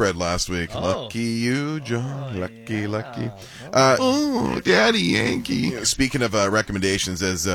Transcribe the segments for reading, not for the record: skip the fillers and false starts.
spread last week. Oh. Lucky you, John. Lucky. Oh, Daddy Yankee. Speaking of recommendations, as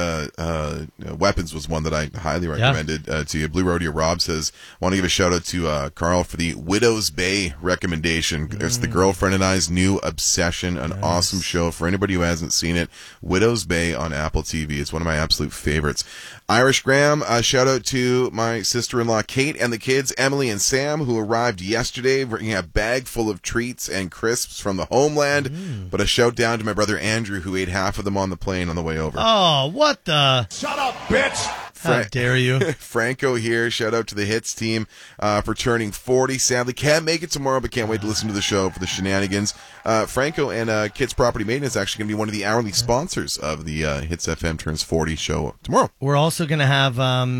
Weapons was one that I highly recommended to you. Blue Rodeo Rob says, I want to give a shout out to Carl for the Widow's Bay recommendation. It's the Girlfriend and I's new obsession, an awesome show for anybody who hasn't seen it. Widow's Bay on Apple TV. It's one of my absolute favorites. Irish Graham, shout out to my sister-in-law Kate and the kids, Emily and Sam, who arrived yesterday bringing a bag full of treats and crisps from the homeland. But a shout down to my brother Andrew, who ate half of them on the plane on the way over. Oh, what the? Shut up, bitch. How dare you? Franco here. Shout out to the Hits team for turning 40. Sadly, can't make it tomorrow, but can't wait to listen to the show for the shenanigans. Franco and Kids Property Maintenance actually going to be one of the hourly sponsors of the Hits FM Turns 40 show tomorrow. We're also going to have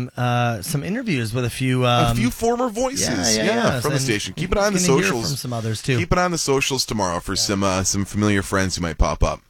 some interviews with a few former voices from the station. Keep an eye on the Hear socials. from some others too. Keep an eye on the socials tomorrow for some familiar friends who might pop up.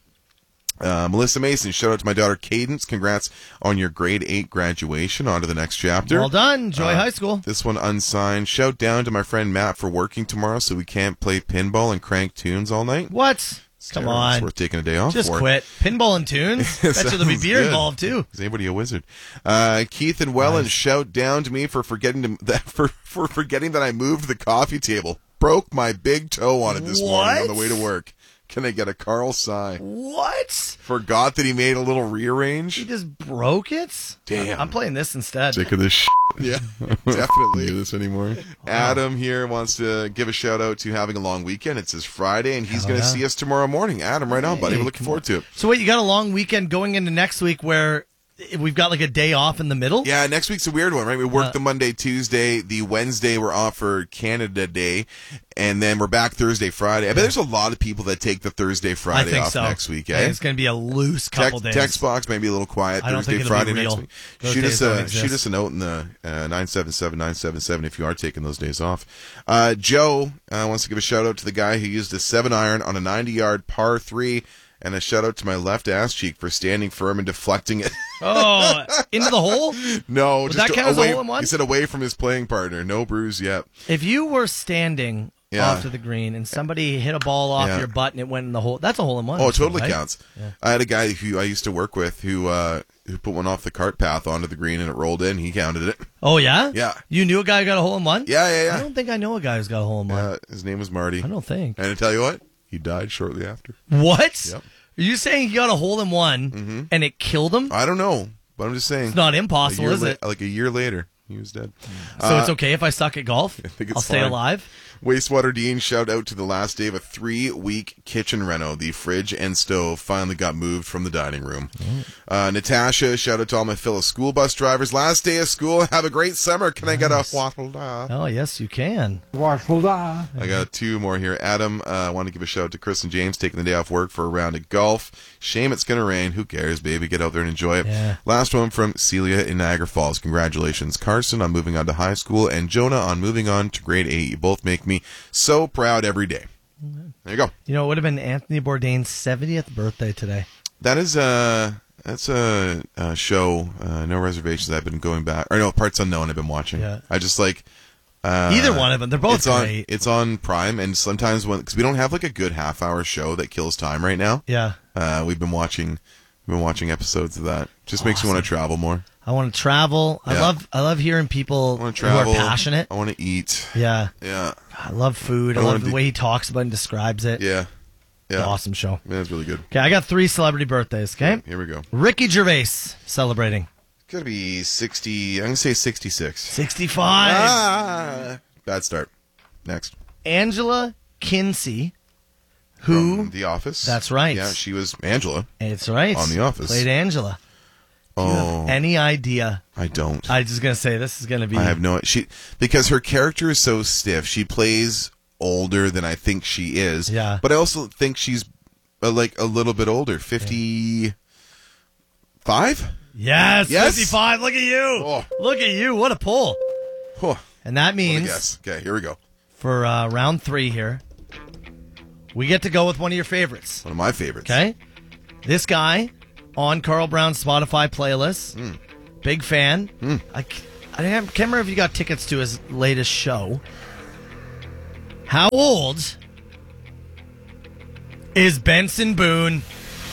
Melissa Mason, shout out to my daughter Cadence. Congrats on your grade 8 graduation. On to the next chapter. Well done, Joy High School. This one unsigned. Shout down to my friend Matt for working tomorrow so we can't play pinball and crank tunes all night. What? Come on. It's worth taking a day off Just for. quit. Pinball and tunes? Bet you there'll be beer involved too. Is anybody a wizard? Keith and Welland, shout down to me for forgetting forgetting that I moved the coffee table. Broke my big toe on it this morning on the way to work. Can I get a Carl sigh? What? Forgot that he made a little rearrange. He just broke it? Damn. I'm playing this instead. Sick of this shit. Yeah, definitely. Do this anymore. Adam here wants to give a shout out to having a long weekend. It's his Friday, and he's going to see us tomorrow morning. Adam, right on, buddy. We're looking forward to it. So wait, you got a long weekend going into next week where we've got like a day off in the middle? Yeah, next week's a weird one, right? We work the Monday, Tuesday. The Wednesday we're off for Canada Day. And then we're back Thursday, Friday. I bet there's a lot of people that take the Thursday, Friday off next week, eh? Yeah, it's going to be a loose couple days. Text box may be a little quiet Thursday, Friday next week. Shoot us a note in the 977-977 if you are taking those days off. Joe wants to give a shout out to the guy who used a 7-iron on a 90-yard par 3. And a shout out to my left ass cheek for standing firm and deflecting it. Oh, into the hole? No, Does just that count as a away. hole in one? He said away from his playing partner. No bruise yet. If you were standing off to the green and somebody hit a ball off your butt and it went in the hole, that's a hole in one. Oh, it totally right? counts. Yeah. I had a guy who I used to work with who put one off the cart path onto the green and it rolled in. He counted it. Oh, yeah? Yeah. You knew a guy who got a hole in one? Yeah. I don't think I know a guy who's got a hole in one. His name was Marty. I don't think. And I tell you what, he died shortly after. What? Yep. Are you saying he got a hole in one and it killed him? I don't know, but I'm just saying. It's not impossible, is it? Like a year later, he was dead. So it's okay if I suck at golf? I think it's I'll stay fine. alive? Wastewater Dean, shout out to the last day of a 3-week kitchen reno. The fridge and stove finally got moved from the dining room. Natasha, shout out to all my fellow school bus drivers. Last day of school. Have a great summer. Can I get a waffle da? Oh, yes, you can. Waffle da. I got 2 more here. Adam, I want to give a shout out to Chris and James taking the day off work for a round of golf. Shame it's going to rain. Who cares, baby? Get out there and enjoy it. Yeah. Last one from Celia in Niagara Falls. Congratulations, Carson, on moving on to high school, and Jonah on moving on to grade 8. You both make me so proud every day. There you go. You know, it would have been Anthony Bourdain's 70th birthday today. That is that's a show, No Reservations. I've been going back, or no, Parts Unknown. I've been watching. Yeah. I just like either one of them. They're both great. It's on Prime, and sometimes because we don't have like a good half-hour show that kills time right now. Yeah. We've been watching episodes of that. Just makes me want to travel more. I want to travel. Yeah. I love hearing people I want to travel. who are passionate. I want to eat. Yeah. Yeah. I love food. I love the way he talks about it and describes it. Yeah. It's an awesome show. Yeah, that's really good. Okay, I got 3 celebrity birthdays, okay? Here we go. Ricky Gervais celebrating. Gotta be 60. I'm gonna say 66. 65. Bad start. Next. Angela Kinsey, who... From The Office. That's right. Yeah, she was Angela. It's right. On The Office. Played Angela. Do you have any idea? I don't. I was just going to say, this is going to be... I have no... Because her character is so stiff. She plays older than I think she is. Yeah. But I also think she's like a little bit older. 55? Yes, Yes? 55. Look at you. Oh. Look at you. What a pull. Oh, And that means... yes. Okay, here we go. For round 3 here, we get to go with one of your favorites. One of my favorites. Okay? This guy on Carl Brown's Spotify playlist. Big fan. I can't remember if you got tickets to his latest show. How old is Benson Boone?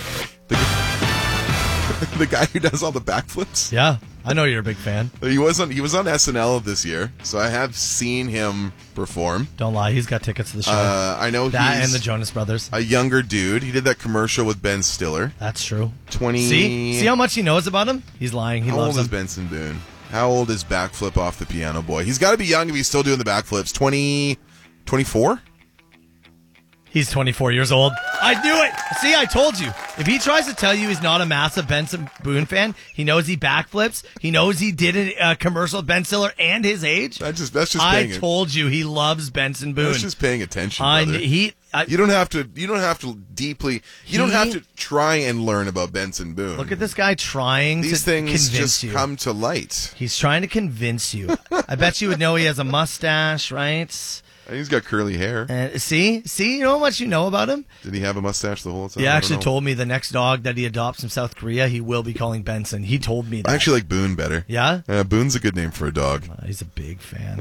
The guy who does all the backflips? Yeah, I know you're a big fan. He was on SNL this year, so I have seen him perform. Don't lie, he's got tickets to the show. I know that he's and the Jonas Brothers. A younger dude. He did that commercial with Ben Stiller. That's true. 20. See how much he knows about him? He's lying. He loves him. How old is Benson Boone? How old is Backflip Off the Piano Boy? He's got to be young if he's still doing the backflips. 24? He's 24 years old. I knew it. See, I told you. If he tries to tell you he's not a massive Benson Boone fan, he knows he backflips. He knows he did a commercial with Ben Stiller and his age. That's just I told you he loves Benson Boone. That's just paying attention, brother. You don't have to try and learn about Benson Boone. Look at this guy trying These to things convince just you. come to light. He's trying to convince you. I bet you would know he has a mustache, right? He's got curly hair. See, you know how much you know about him? Did he have a mustache the whole time? He actually told me the next dog that he adopts from South Korea, he will be calling Benson. He told me that. I actually like Boone better. Yeah? Boone's a good name for a dog. He's a big fan.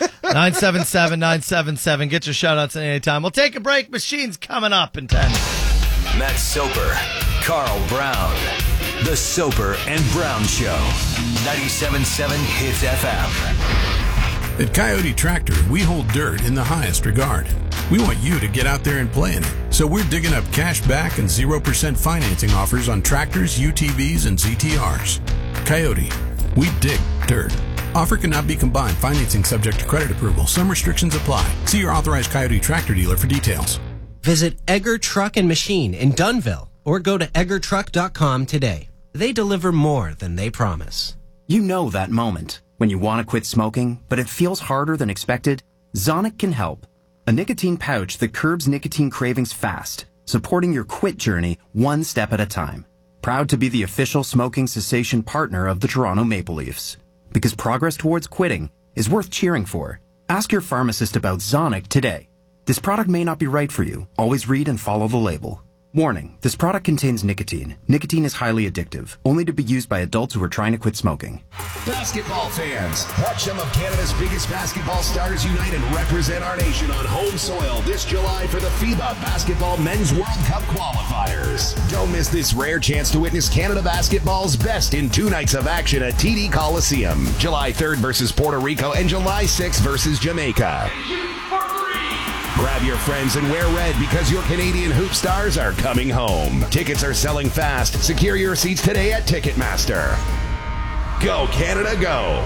977-977. Get your shout-outs at any time. We'll take a break. Machine's coming up in 10. Matt Soper, Carl Brown. The Soper and Brown Show. 97.7 Hits FM. At Coyote Tractor, we hold dirt in the highest regard. We want you to get out there and play in it. So we're digging up cash back and 0% financing offers on tractors, UTVs, and ZTRs. Coyote, we dig dirt. Offer cannot be combined. Financing subject to credit approval. Some restrictions apply. See your authorized Coyote Tractor dealer for details. Visit Egger Truck and Machine in Dunnville or go to eggertruck.com today. They deliver more than they promise. You know that moment when you want to quit smoking, but it feels harder than expected? Zonic can help. A nicotine pouch that curbs nicotine cravings fast, supporting your quit journey one step at a time. Proud to be the official smoking cessation partner of the Toronto Maple Leafs. Because progress towards quitting is worth cheering for. Ask your pharmacist about Zonic today. This product may not be right for you. Always read and follow the label. Warning, this product contains nicotine. Nicotine is highly addictive, only to be used by adults who are trying to quit smoking. Basketball fans, watch some of Canada's biggest basketball stars unite and represent our nation on home soil this July for the FIBA Basketball Men's World Cup qualifiers. Don't miss this rare chance to witness Canada basketball's best in 2 nights of action at TD Coliseum. July 3rd versus Puerto Rico and July 6th versus Jamaica. Grab your friends and wear red because your Canadian hoop stars are coming home. Tickets are selling fast. Secure your seats today at Ticketmaster. Go Canada, go!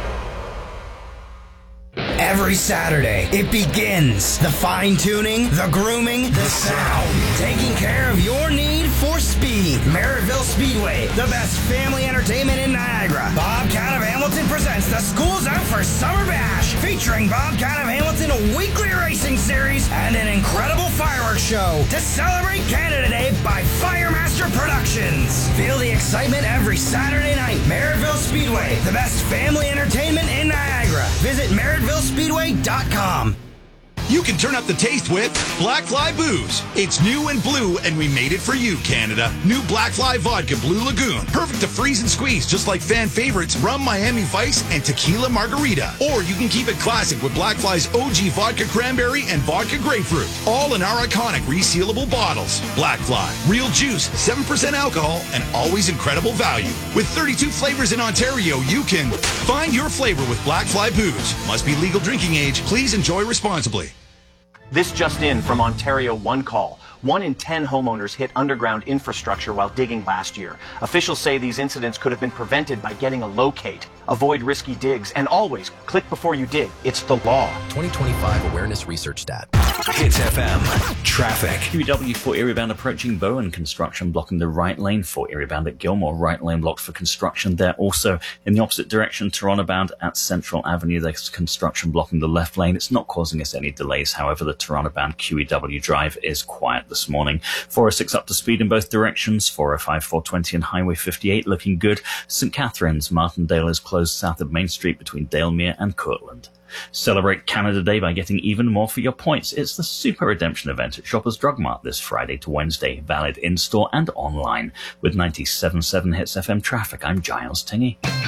Every Saturday, it begins. The fine-tuning, the grooming, the sound. Taking care of your need for speed. Merrittville Speedway, the best family entertainment in Niagara. Bobcat of Hamilton presents the School's Out for Summer Bash, featuring Bobcat of Hamilton, a weekly racing series, and an incredible fireworks show to celebrate Canada Day by Firemaster Productions. Feel the excitement every Saturday night. Merrittville Speedway, the best family entertainment in Niagara. Visit MerrittvilleSpeedway.com. You can turn up the taste with Black Fly Booze. It's new and blue, and we made it for you, Canada. New Black Fly Vodka Blue Lagoon. Perfect to freeze and squeeze, just like fan favorites Rum Miami Vice and Tequila Margarita. Or you can keep it classic with Black Fly's OG Vodka Cranberry and Vodka Grapefruit. All in our iconic resealable bottles. Black Fly. Real juice, 7% alcohol, and always incredible value. With 32 flavors in Ontario, you can find your flavor with Black Fly Booze. Must be legal drinking age. Please enjoy responsibly. This just in from Ontario One Call. 1 in 10 homeowners hit underground infrastructure while digging last year. Officials say these incidents could have been prevented by getting a locate. Avoid risky digs and always click before you dig. It's the law. 2025 Awareness Research Stat. Hits FM. Traffic. QEW for area bound approaching Bowen. Construction blocking the right lane for area bound at Gilmore. Right lane blocked for construction there. Also in the opposite direction, Toronto bound at Central Avenue. There's construction blocking the left lane. It's not causing us any delays. However, the Toronto bound QEW drive is quiet this morning. 406 up to speed in both directions. 405, 420 and Highway 58 looking good. St. Catharines, Martindale is closed south of Main Street between Dalemere and Courtland. Celebrate Canada Day by getting even more for your points. It's the Super Redemption event at Shoppers Drug Mart this Friday to Wednesday. Valid in-store and online. With 97.7 Hits FM traffic, I'm Giles Tingy.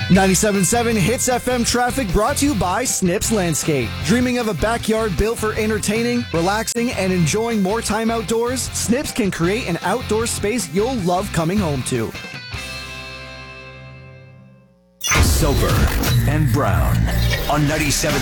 97.7 Hits FM traffic brought to you by Snips Landscape. Dreaming of a backyard built for entertaining, relaxing, and enjoying more time outdoors? Snips can create an outdoor space you'll love coming home to. Soper and Brown on 97.7